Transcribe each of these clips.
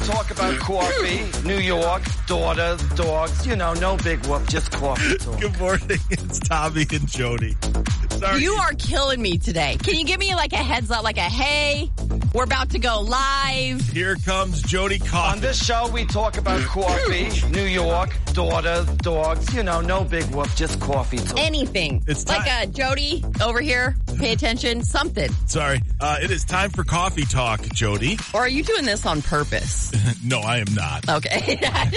talk about coffee, New York, daughter, dogs, no big whoop, just coffee talk. Good morning. It's Tommy and Jody. Sorry. You are killing me today. Can you give me like a heads up, like a hey, we're about to go live? Here comes Jody Coffee. On this show, we talk about coffee, New York, daughter, dogs, no big whoop, just coffee talk. Anything. It's time. Like Jody over here, pay attention, something. Sorry. It is time for coffee talk, Jody. Or are you doing this on purpose? No, I am not. Okay.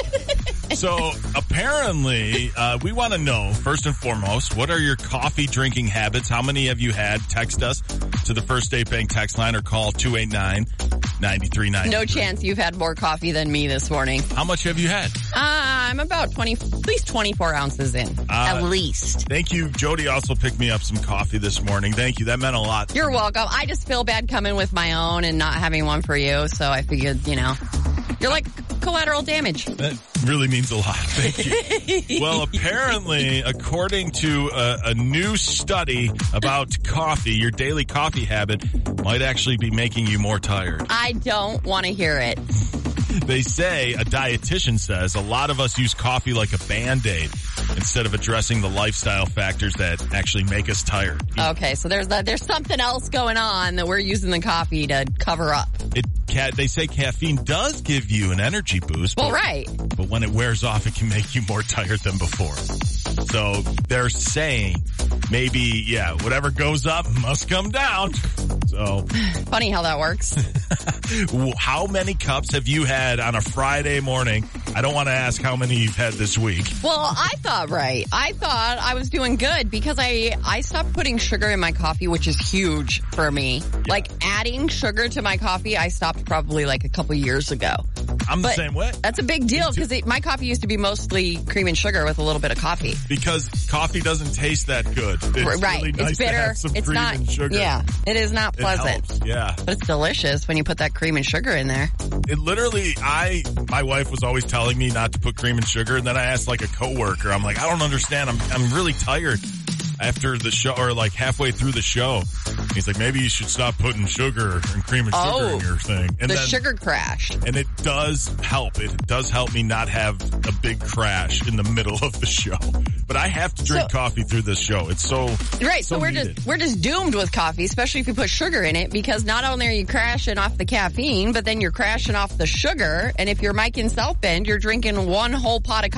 So apparently, we want to know, first and foremost, what are your coffee drinking habits? How many have you had? Text us to the First State Bank text line or call 289-9393. No chance you've had more coffee than me this morning. How much have you had? I'm about at least 24 ounces in. At least. Thank you. Jody also picked me up some coffee this morning. Thank you. That meant a lot. You're welcome. I just feel bad coming with my own and not having one for you, so I figured, you're like collateral damage. That really means a lot. Thank you. Well, apparently, according to a new study about coffee, your daily coffee habit might actually be making you more tired. I don't want to hear it. They say, a dietitian says, a lot of us use coffee like a Band-Aid instead of addressing the lifestyle factors that actually make us tired. Okay, so there's something else going on that we're using the coffee to cover up. They say caffeine does give you an energy boost. Well, right. But when it wears off, it can make you more tired than before. So they're saying maybe, whatever goes up must come down. So funny how that works. How many cups have you had on a Friday morning? I don't want to ask how many you've had this week. Well, I thought I was doing good because I stopped putting sugar in my coffee, which is huge for me. Yeah. Like adding sugar to my coffee, I stopped probably like a couple years ago. I'm the same way. That's a big deal because my coffee used to be mostly cream and sugar with a little bit of coffee. Because coffee doesn't taste that good. It's right. Really nice it's bitter. To have some it's cream not, and sugar. Yeah. It is not pleasant. It helps, yeah. But it's delicious when you put that cream and sugar in there. It literally, my wife was always telling me not to put cream and sugar, and then I asked like a coworker, I'm like, I don't understand. I'm really tired after the show, or like halfway through the show. He's like, maybe you should stop putting sugar and cream and sugar in your thing. And the sugar crash. And it does help. It does help me not have a big crash in the middle of the show. But I have to drink coffee through this show. It's so right. So we're just doomed with coffee, especially if you put sugar in it, because not only are you crashing off the caffeine, but then you're crashing off the sugar. And if you're Mike in South Bend, you're drinking one whole pot of coffee